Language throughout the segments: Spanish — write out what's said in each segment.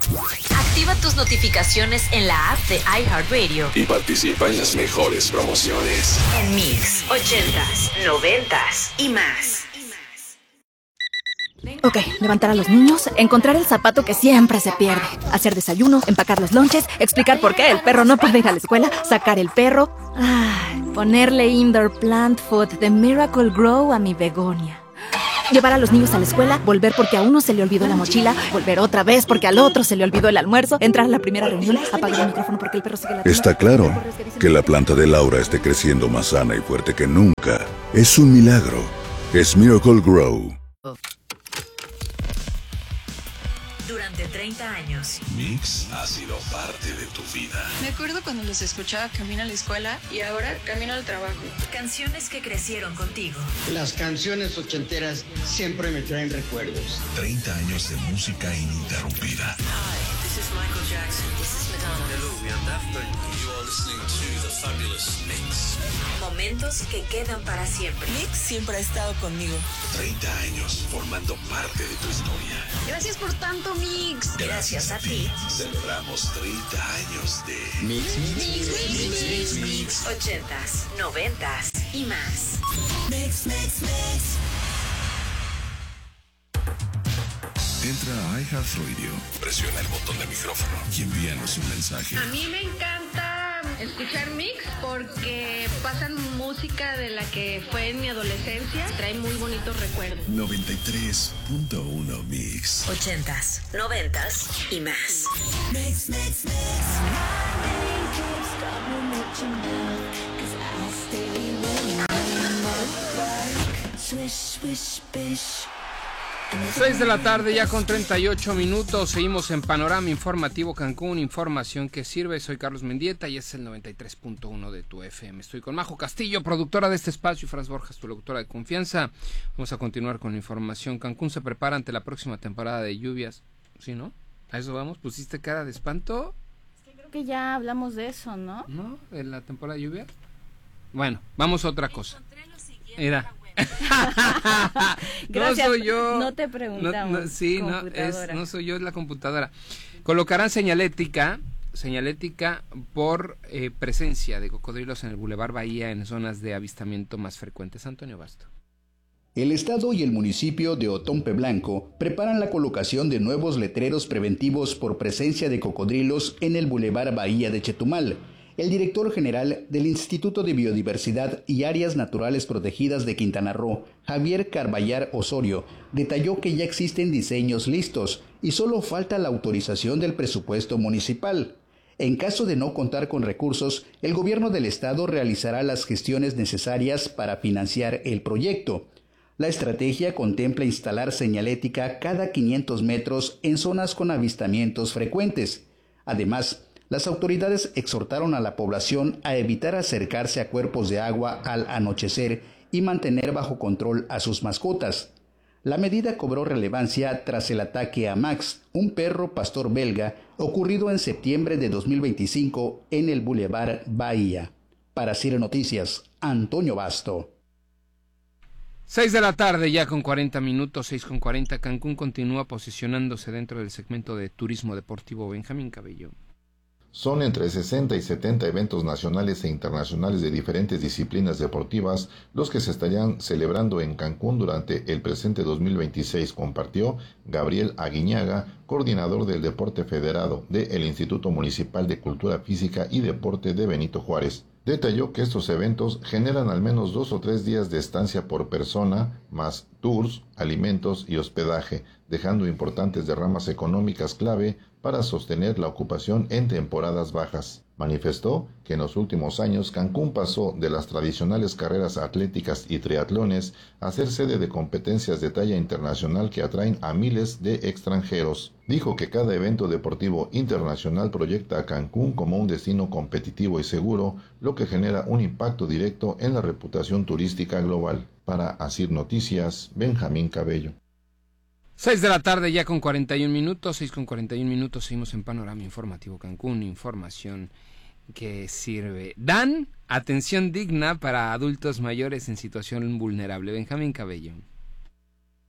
Activa tus notificaciones en la app de iHeartRadio y participa en las mejores promociones. En Mix, 80s, 90s y más. Ok, levantar a los niños, encontrar el zapato que siempre se pierde, hacer desayuno, empacar los lonches, explicar por qué el perro no puede ir a la escuela, sacar el perro, ponerle indoor plant food de Miracle Grow a mi begonia. Llevar a los niños a la escuela, volver porque a uno se le olvidó la mochila, volver otra vez porque al otro se le olvidó el almuerzo, entrar a la primera reunión, apagar el micrófono porque el perro sigue ladrando. Está claro que la planta de Laura esté creciendo más sana y fuerte que nunca. Es un milagro. Es Miracle Grow. Durante 30 años, Mix ha sido parte de tu vida. Me acuerdo cuando los escuchaba camino a la escuela y ahora camino al trabajo. Canciones que crecieron contigo. Las canciones ochenteras siempre me traen recuerdos. 30 años de música ininterrumpida. Hi, this is Michael Jackson. This is Madonna. Hello, we are Daft Punk. You are listening to the fabulous Mix. Momentos que quedan para siempre. Mix siempre ha estado conmigo. 30 años formando parte de tu historia. Gracias por tanto, Mix. Gracias a ti. Celebramos 30 años de Mix. 80s, 90s y más. Entra a iHeartRadio, presiona el botón de micrófono y envíanos un mensaje. A mí me encanta escuchar Mix porque pasan música de la que fue en mi adolescencia. Trae muy bonitos recuerdos. 93.1 Mix. 80s, 90s y más. Swish, bish. 6 de la tarde ya con 38 minutos, seguimos en Panorama Informativo Cancún, información que sirve. Soy Carlos Mendieta y es el 93.1 de tu FM. Estoy con Majo Castillo, productora de este espacio, y Franz Borjas, tu locutora de confianza. Vamos a continuar con la información. Cancún se prepara ante la próxima temporada de lluvias. ¿Sí, no? ¿A eso vamos? ¿Pusiste cara de espanto? Creo que ya hablamos de eso, ¿no? ¿No? ¿En la temporada de lluvias? Bueno, vamos a otra cosa. Mira. Gracias, no soy yo. No te preguntamos. Sí, no soy yo, es la computadora. Colocarán señalética por presencia de cocodrilos en el Boulevard Bahía en zonas de avistamiento más frecuentes. Antonio Basto. El Estado y el municipio de Otompe Blanco preparan la colocación de nuevos letreros preventivos por presencia de cocodrilos en el Boulevard Bahía de Chetumal. El director general del Instituto de Biodiversidad y Áreas Naturales Protegidas de Quintana Roo, Javier Carballar Osorio, detalló que ya existen diseños listos y solo falta la autorización del presupuesto municipal. En caso de no contar con recursos, el gobierno del estado realizará las gestiones necesarias para financiar el proyecto. La estrategia contempla instalar señalética cada 500 metros en zonas con avistamientos frecuentes. Además, las autoridades exhortaron a la población a evitar acercarse a cuerpos de agua al anochecer y mantener bajo control a sus mascotas. La medida cobró relevancia tras el ataque a Max, un perro pastor belga, ocurrido en septiembre de 2025 en el Boulevard Bahía. Para CIRE Noticias, Antonio Basto. 6 de la tarde ya con 40 minutos, 6:40. Cancún continúa posicionándose dentro del segmento de turismo deportivo. Benjamín Cabello. Son entre 60 y 70 eventos nacionales e internacionales de diferentes disciplinas deportivas los que se estarían celebrando en Cancún durante el presente 2026, compartió Gabriel Aguiñaga, coordinador del Deporte Federado del Instituto Municipal de Cultura Física y Deporte de Benito Juárez. Detalló que estos eventos generan al menos 2 o 3 días de estancia por persona, más tours, alimentos y hospedaje, dejando importantes derramas económicas clave para sostener la ocupación en temporadas bajas. Manifestó que en los últimos años Cancún pasó de las tradicionales carreras atléticas y triatlones a ser sede de competencias de talla internacional que atraen a miles de extranjeros. Dijo que cada evento deportivo internacional proyecta a Cancún como un destino competitivo y seguro, lo que genera un impacto directo en la reputación turística global. Para ASIR Noticias, Benjamín Cabello. 6 de la tarde ya con 41 minutos, 6:41, seguimos en Panorama Informativo Cancún, información que sirve. Dan atención digna para adultos mayores en situación vulnerable. Benjamín Cabello.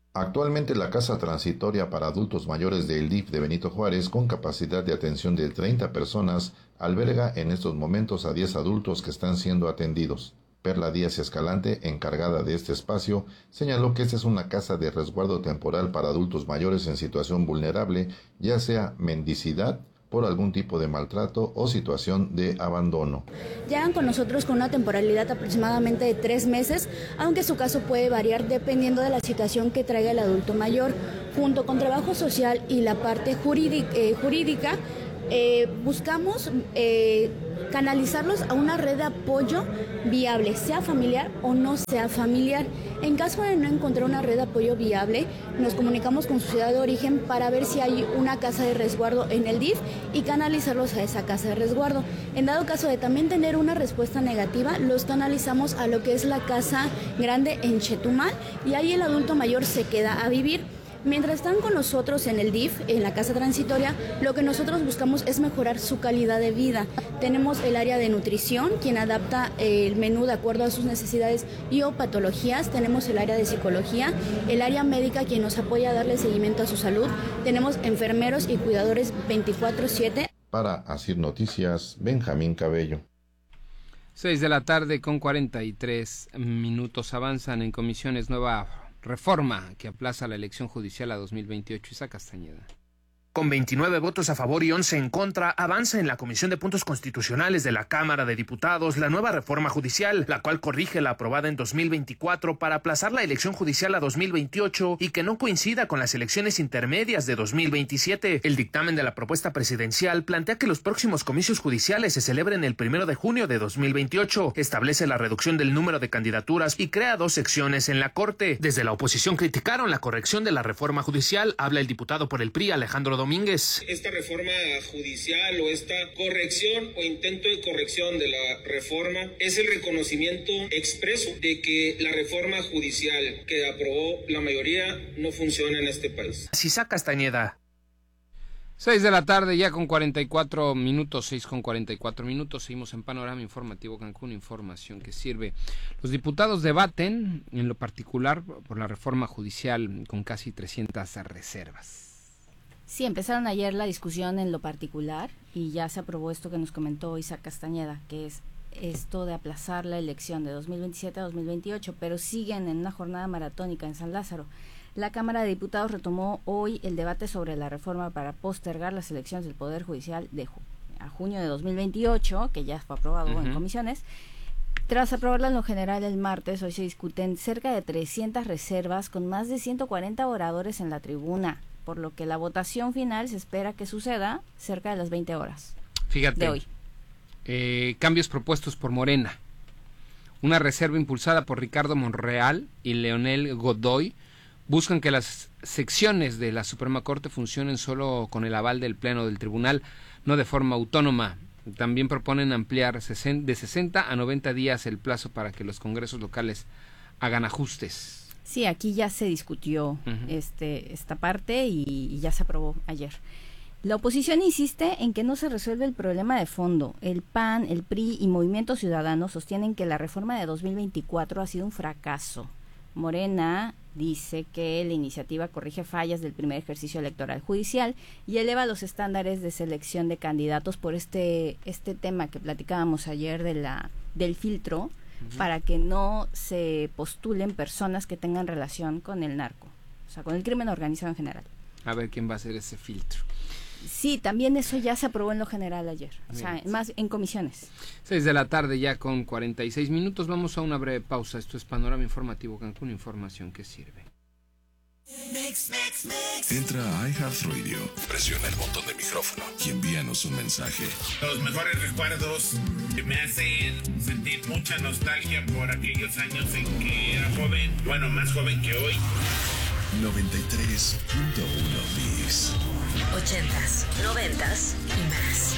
Actualmente la casa transitoria para adultos mayores del DIF de Benito Juárez, con capacidad de atención de 30 personas, alberga en estos momentos a 10 adultos que están siendo atendidos. Perla Díaz Escalante, encargada de este espacio, señaló que esta es una casa de resguardo temporal para adultos mayores en situación vulnerable, ya sea mendicidad, por algún tipo de maltrato o situación de abandono. Llegan con nosotros con una temporalidad aproximadamente de 3 meses, aunque su caso puede variar dependiendo de la situación que traiga el adulto mayor. Junto con trabajo social y la parte jurídica, buscamos canalizarlos a una red de apoyo viable, sea familiar o no sea familiar. En caso de no encontrar una red de apoyo viable, nos comunicamos con su ciudad de origen para ver si hay una casa de resguardo en el DIF y canalizarlos a esa casa de resguardo. En dado caso de también tener una respuesta negativa, los canalizamos a lo que es la casa grande en Chetumal y ahí el adulto mayor se queda a vivir. Mientras están con nosotros en el DIF, en la casa transitoria, lo que nosotros buscamos es mejorar su calidad de vida. Tenemos el área de nutrición, quien adapta el menú de acuerdo a sus necesidades y o patologías. Tenemos el área de psicología, el área médica, quien nos apoya a darle seguimiento a su salud. Tenemos enfermeros y cuidadores 24/7. Para Asir Noticias, Benjamín Cabello. 6 de la tarde con 43 minutos. Avanzan en comisiones nueva reforma que aplaza la elección judicial a 2028. Isaac Castañeda. Con 29 votos a favor y 11 en contra, avanza en la Comisión de Puntos Constitucionales de la Cámara de Diputados la nueva reforma judicial, la cual corrige la aprobada en 2024 para aplazar la elección judicial a 2028 y que no coincida con las elecciones intermedias de 2027. El dictamen de la propuesta presidencial plantea que los próximos comicios judiciales se celebren el 1 de junio de 2028, establece la reducción del número de candidaturas y crea 2 secciones en la Corte. Desde la oposición criticaron la corrección de la reforma judicial. Habla el diputado por el PRI, Alejandro Domínguez. Esta reforma judicial o esta corrección o intento de corrección de la reforma es el reconocimiento expreso de que la reforma judicial que aprobó la mayoría no funciona en este país. Isaac Castañeda. 6 de la tarde ya con 44 minutos, 6 con 44 minutos, seguimos en Panorama Informativo Cancún, información que sirve. Los diputados debaten, en lo particular, por la reforma judicial con casi 300 reservas. Sí, empezaron ayer la discusión en lo particular y ya se aprobó esto que nos comentó Isaac Castañeda, que es esto de aplazar la elección de 2027 a 2028, pero siguen en una jornada maratónica en San Lázaro. La Cámara de Diputados retomó hoy el debate sobre la reforma para postergar las elecciones del Poder Judicial a junio de 2028, que ya fue aprobado en comisiones. Tras aprobarla en lo general el martes, hoy se discuten cerca de 300 reservas con más de 140 oradores en la tribuna, por lo que la votación final se espera que suceda cerca de las 20 horas. Fíjate, de hoy. Cambios propuestos por Morena. Una reserva impulsada por Ricardo Monreal y Leonel Godoy buscan que las secciones de la Suprema Corte funcionen solo con el aval del Pleno del Tribunal, no de forma autónoma. También proponen ampliar de 60 a 90 días el plazo para que los congresos locales hagan ajustes. Sí, aquí ya se discutió esta parte y ya se aprobó ayer. La oposición insiste en que no se resuelve el problema de fondo. El PAN, el PRI y Movimiento Ciudadano sostienen que la reforma de 2024 ha sido un fracaso. Morena dice que la iniciativa corrige fallas del primer ejercicio electoral judicial y eleva los estándares de selección de candidatos por este tema que platicábamos ayer del filtro, para que no se postulen personas que tengan relación con el narco, o sea, con el crimen organizado en general. A ver quién va a hacer ese filtro. Sí, también eso ya se aprobó en lo general ayer, o sea, más en comisiones. 6 de la tarde ya con 46 minutos, vamos a una breve pausa. Esto es Panorama Informativo Cancún, información que sirve. Entra a iHeartRadio, presiona el botón de micrófono y envíanos un mensaje. Los mejores recuerdos que me hacen sentir mucha nostalgia por aquellos años en que era joven, bueno, más joven que hoy. 93.1 bis. 80s, 90s y más.